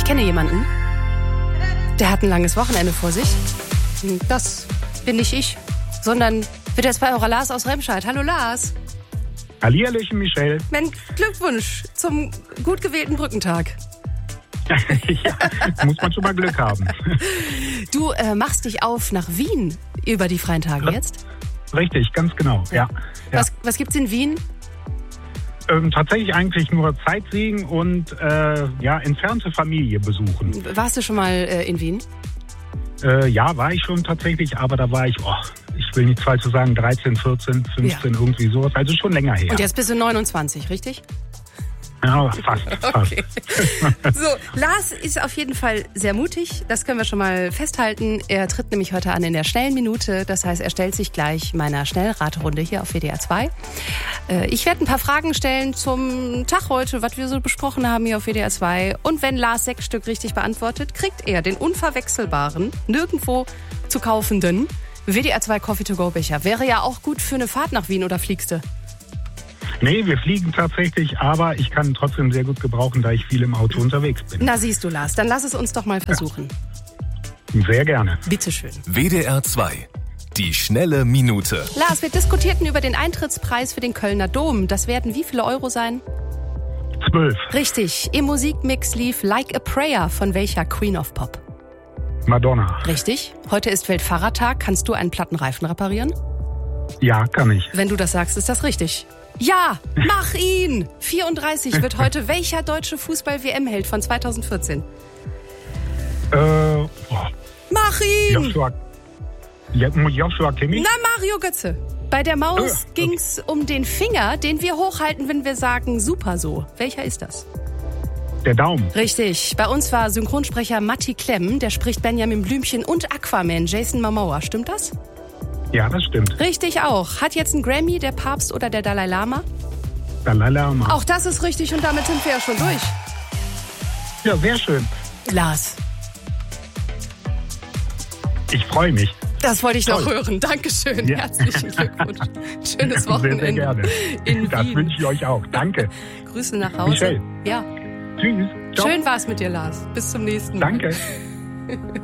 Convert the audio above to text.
kenne jemanden, der hat ein langes Wochenende vor sich. Das bin nicht ich, sondern wird jetzt bei eurer Lars aus Remscheid. Hallo Lars. Hallihallöchen, Michelle. Mensch, Glückwunsch zum gut gewählten Brückentag. Ja, muss man schon mal Glück haben. Du machst dich auf nach Wien über die freien Tage jetzt? Richtig, ganz genau, ja. Was gibt's in Wien? Tatsächlich eigentlich nur Sightseeing und entfernte Familie besuchen. Warst du schon mal in Wien? Ja, war ich schon tatsächlich, aber da war ich, ich will nicht falsch sagen, 13, 14, 15, irgendwie sowas, also schon länger her. Und jetzt bist du 29, richtig? Ja, fast. Okay. So, Lars ist auf jeden Fall sehr mutig, das können wir schon mal festhalten. Er tritt nämlich heute an in der schnellen Minute, das heißt, er stellt sich gleich meiner Schnellraterunde hier auf WDR 2. Ich werde ein paar Fragen stellen zum Tag heute, was wir so besprochen haben hier auf WDR 2. Und wenn Lars 6 Stück richtig beantwortet, kriegt er den unverwechselbaren, nirgendwo zu kaufenden WDR 2 Coffee-to-go-Becher. Wäre ja auch gut für eine Fahrt nach Wien, oder fliegst du? Nee, wir fliegen tatsächlich, aber ich kann trotzdem sehr gut gebrauchen, da ich viel im Auto unterwegs bin. Na siehst du, Lars, dann lass es uns doch mal versuchen. Ja. Sehr gerne. Bitteschön. WDR 2. Die schnelle Minute. Lars, wir diskutierten über den Eintrittspreis für den Kölner Dom. Das werden wie viele Euro sein? 12. Richtig. Im Musikmix lief Like a Prayer von welcher Queen of Pop? Madonna. Richtig. Heute ist Weltfahrradtag. Kannst du einen platten Reifen reparieren? Ja, kann ich. Wenn du das sagst, ist das richtig. Ja, mach ihn! 34 wird heute welcher deutsche Fußball-WM-Held von 2014? Mach ihn! Joshua Kimmich? Na, Mario Götze. Bei der Maus ging's um den Finger, den wir hochhalten, wenn wir sagen super so. Welcher ist das? Der Daumen. Richtig. Bei uns war Synchronsprecher Matti Klemm, der spricht Benjamin Blümchen und Aquaman, Jason Momoa. Stimmt das? Ja, das stimmt. Richtig auch. Hat jetzt einen Grammy der Papst oder der Dalai Lama? Dalai Lama. Auch das ist richtig und damit sind wir ja schon durch. Ja, sehr schön. Lars. Ich freue mich. Das wollte ich noch hören. Dankeschön. Ja. Herzlichen Glückwunsch. Schönes Wochenende. Sehr, sehr gerne. In das Wien. wünsche ich euch auch. Danke. Grüße nach Hause. Michelle. Ja. Tschüss. Ciao. Schön war's mit dir, Lars. Bis zum nächsten Mal. Danke.